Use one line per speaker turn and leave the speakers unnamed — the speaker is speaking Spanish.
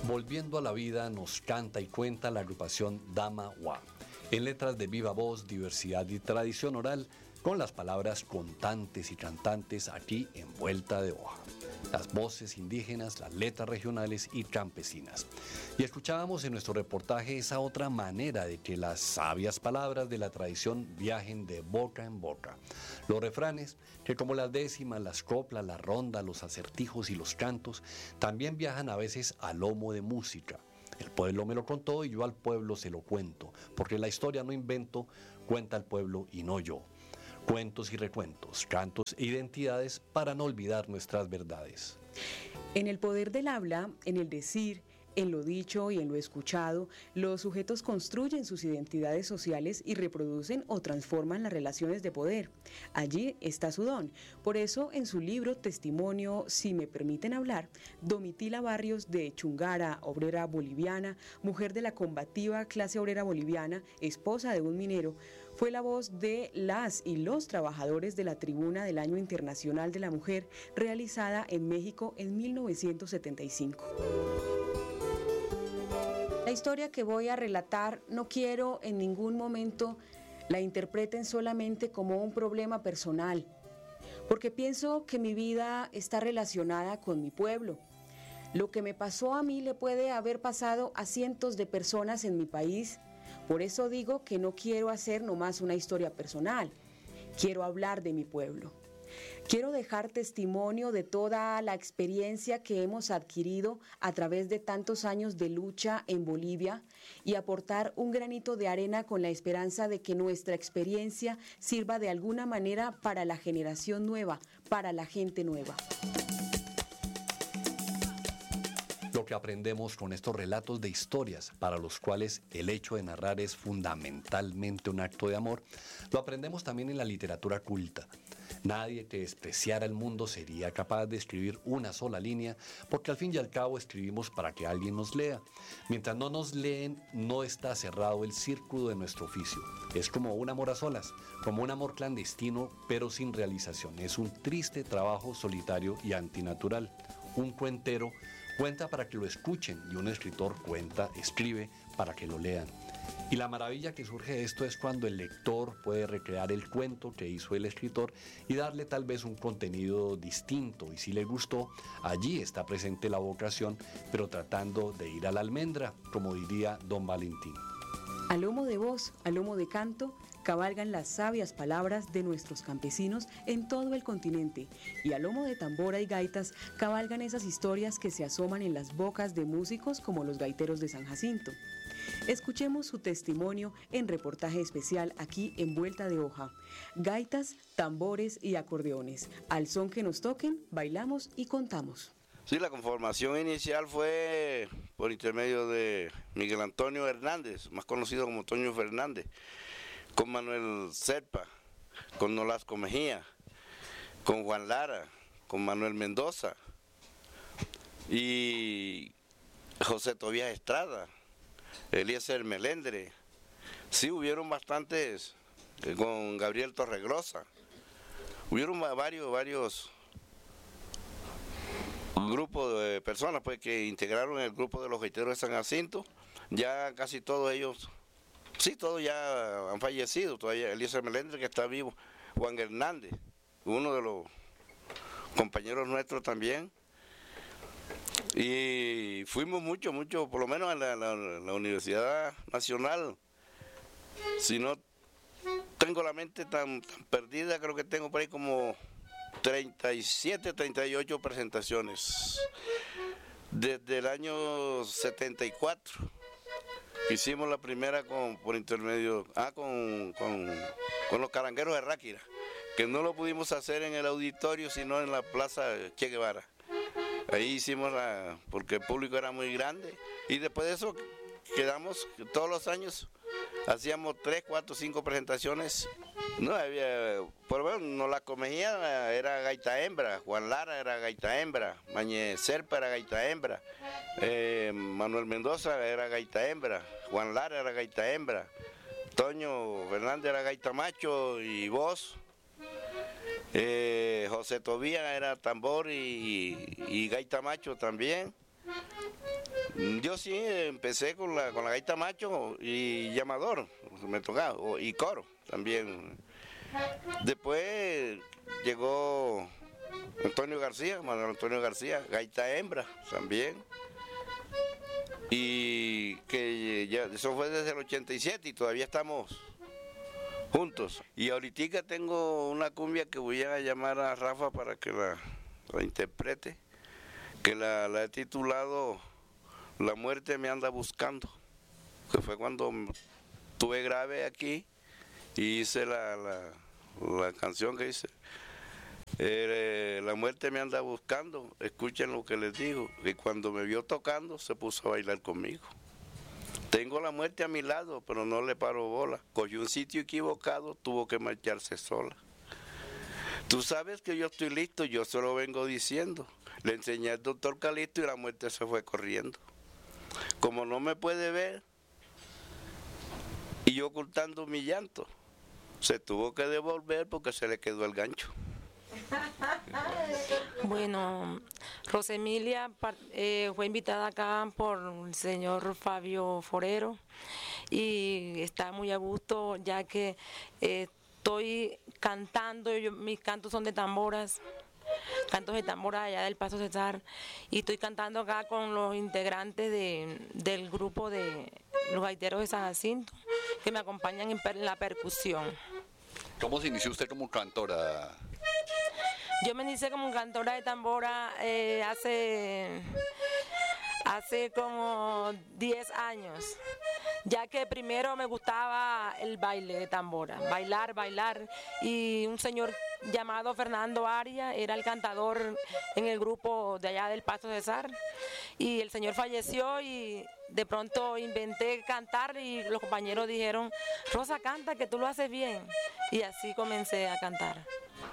Volviendo a la vida nos canta y cuenta la agrupación Dama Wa, en letras de viva voz, diversidad y tradición oral, con las palabras contantes y cantantes aquí en Vuelta de Hoja. Las voces indígenas, las letras regionales y campesinas. Y escuchábamos en nuestro reportaje esa otra manera de que las sabias palabras de la tradición viajen de boca en boca. Los refranes, que como las décimas, las coplas, la ronda, los acertijos y los cantos, también viajan a veces a lomo de música. El pueblo me lo contó y yo al pueblo se lo cuento, porque la historia no invento, cuenta el pueblo y no yo. Cuentos y recuentos, cantos e identidades para no olvidar nuestras verdades.
En el poder del habla, en el decir, en lo dicho y en lo escuchado, los sujetos construyen sus identidades sociales y reproducen o transforman las relaciones de poder. Allí está su don. Por eso, en su libro Testimonio, si me permiten hablar, Domitila Barrios de Chungara, obrera boliviana, mujer de la combativa clase obrera boliviana, esposa de un minero, fue la voz de las y los trabajadores de la Tribuna del Año Internacional de la Mujer, realizada en México en 1975. La historia que voy a relatar no quiero en ningún momento la interpreten solamente como un problema personal, porque pienso que mi vida está relacionada con mi pueblo. Lo que me pasó a mí le puede haber pasado a cientos de personas en mi país. Por eso digo que no quiero hacer nomás una historia personal, quiero hablar de mi pueblo. Quiero dejar testimonio de toda la experiencia que hemos adquirido a través de tantos años de lucha en Bolivia y aportar un granito de arena con la esperanza de que nuestra experiencia sirva de alguna manera para la generación nueva, para la gente nueva.
Lo que aprendemos con estos relatos de historias, para los cuales el hecho de narrar es fundamentalmente un acto de amor, lo aprendemos también en la literatura culta. Nadie que despreciara el mundo sería capaz de escribir una sola línea, porque al fin y al cabo escribimos para que alguien nos lea. Mientras no nos leen, no está cerrado el círculo de nuestro oficio. Es como un amor a solas, como un amor clandestino, pero sin realización. Es un triste trabajo solitario y antinatural. Un cuentero cuenta para que lo escuchen y un escritor cuenta, escribe para que lo lean. Y la maravilla que surge de esto es cuando el lector puede recrear el cuento que hizo el escritor y darle tal vez un contenido distinto. Y si le gustó, allí está presente la vocación, pero tratando de ir a la almendra, como diría don Valentín.
A lomo de voz, a lomo de canto, cabalgan las sabias palabras de nuestros campesinos en todo el continente, y a lomo de tambora y gaitas cabalgan esas historias que se asoman en las bocas de músicos como los gaiteros de San Jacinto. Escuchemos su testimonio en reportaje especial aquí en Vuelta de Hoja. Gaitas, tambores y acordeones. Al son que nos toquen, bailamos y contamos.
Sí, la conformación inicial fue por intermedio de Miguel Antonio Hernández, más conocido como Toño Fernández, con Manuel Serpa, con Nolasco Mejía, con Juan Lara, con Manuel Mendoza y José Tobías Estrada, Eliezer Melendre. Sí, hubieron bastantes, con Gabriel Torregrosa. Hubieron varios grupos de personas pues, que integraron el grupo de los gaiteros de San Jacinto. Ya casi todos ellos, sí, todos ya han fallecido. Todavía Eliezer Melendre, que está vivo, Juan Hernández, uno de los compañeros nuestros también. Y fuimos mucho, por lo menos en la Universidad Nacional. Si no tengo la mente tan perdida, creo que tengo por ahí como 37, 38 presentaciones. Desde el año 74 hicimos la primera por intermedio, con los carangueros de Ráquira, que no lo pudimos hacer en el auditorio, sino en la Plaza Che Guevara. Ahí hicimos porque el público era muy grande, y después de eso quedamos todos los años, hacíamos 3, 4, 5 presentaciones. No había, por lo menos Nolasco Mejía era gaita hembra, Juan Lara era gaita hembra, Mañez Serpa era gaita hembra, Manuel Mendoza era gaita hembra, Juan Lara era gaita hembra, Toño Fernández era gaita macho y voz. José Tobías era tambor y gaita macho también. Yo sí empecé con la gaita macho y llamador, me tocaba, y coro también. Después llegó Manuel Antonio García, gaita hembra también. Y que ya, eso fue desde el 87 y todavía estamos juntos. Y ahorita tengo una cumbia que voy a llamar a Rafa para que la interprete, que la he titulado La muerte me anda buscando, que fue cuando tuve grave aquí y hice la canción que hice. La muerte me anda buscando, escuchen lo que les digo, y cuando me vio tocando se puso a bailar conmigo. Tengo la muerte a mi lado, pero no le paro bola. Cogió un sitio equivocado, tuvo que marcharse sola. Tú sabes que yo estoy listo, yo se lo vengo diciendo. Le enseñé al doctor Calixto y la muerte se fue corriendo. Como no me puede ver, y yo ocultando mi llanto, se tuvo que devolver porque se le quedó el gancho.
Bueno, Rosemilia fue invitada acá por el señor Fabio Forero y está muy a gusto ya que estoy cantando, mis cantos son de tamboras, cantos de tambora allá del Paso Cesar, y estoy cantando acá con los integrantes del grupo de los gaiteros de San Jacinto que me acompañan en la percusión.
¿Cómo se inició usted como cantora?
Yo me inicié como cantora de tambora hace como 10 años, ya que primero me gustaba el baile de tambora, bailar, y un señor llamado Fernando Arias era el cantador en el grupo de allá del Paso Cesar, y el señor falleció y de pronto inventé cantar y los compañeros dijeron, Rosa, canta que tú lo haces bien, y así comencé a cantar.